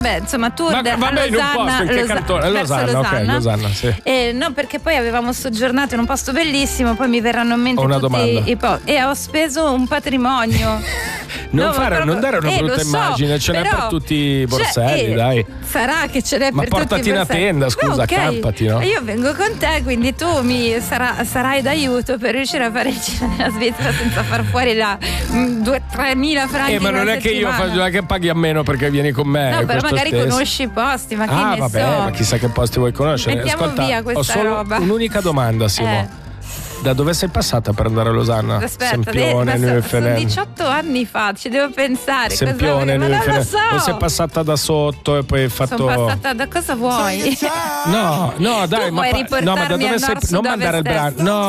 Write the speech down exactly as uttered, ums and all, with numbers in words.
Beh, insomma, tour Ma, de- vabbè, a in un Losanna, posto, in che Losa- cantone? verso Losanna, ok, Losanna. Losanna, sì. Eh, no, perché poi avevamo soggiornato in un posto bellissimo, poi mi verranno in mente Ho una tutti domanda. i po- e ho speso un patrimonio. Non, No, fare, proprio- non dare una eh, brutta lo so, immagine, ce n'è però- per tutti i borselli, cioè, eh, dai. Sarà che ce n'è Ma per tutti i portati una borselli. tenda, scusa, No, ok. accampati, no? E io vengo con te, quindi tu mi sarà- sarai d'aiuto per riuscire a fare il giro della Svizzera senza far fuori la due tre mila franchi. Eh, ma in non una è che io settimana. faccio, non è che paghi a meno perché vieni con me. No, però questo magari stesso. conosci i posti, ma che Ah, ne vabbè, so. ma chissà che posti vuoi conoscere. Mettiamo Ascolta, via questa ho solo roba. un'unica domanda, Simo. Eh. Da dove sei passata per andare a Losanna? Aspetta, eh, Sempione, ma so- sono Neufelden. diciotto anni fa, ci devo pensare. Sempione, cosa, ma non lo Neufelden. so. O sei passata da sotto e poi hai fatto. Sono passata da cosa vuoi? No, no, dai, Tu ma vuoi pa- no, ma da riportarmi dove a sei? nord, Non sud, mandare il ovest, brano. est? No,